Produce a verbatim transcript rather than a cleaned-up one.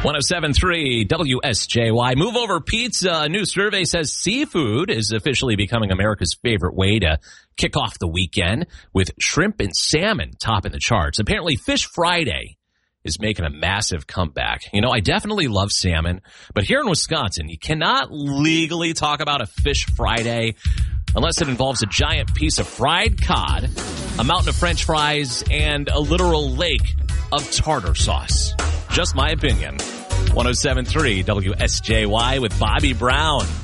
one oh seven point three W S J Y. Move Over Pizza. A new survey says seafood is officially becoming America's favorite way to kick off the weekend, with shrimp and salmon topping the charts. Apparently, Fish Friday is making a massive comeback. You know, I definitely love salmon, but here in Wisconsin, you cannot legally talk about a Fish Friday unless it involves a giant piece of fried cod, a mountain of French fries, and a literal lake of tartar sauce. Just my opinion. one oh seven point three W S J Y with Bobby Brown.